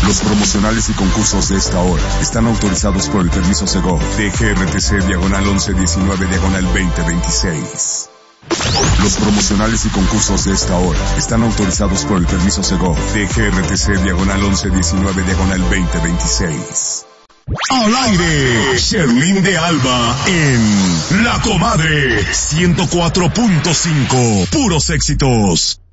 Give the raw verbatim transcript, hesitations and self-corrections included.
Los promocionales y concursos de esta hora están autorizados por el permiso Segov de G R T C diagonal once diecinueve diagonal veinte veintiséis. Los promocionales y concursos de esta hora están autorizados por el permiso Segov de G R T C diagonal once diecinueve diagonal veinte veintiséis. Al aire, Sherlyn de Alba en La Comadre ciento cuatro punto cinco, puros éxitos.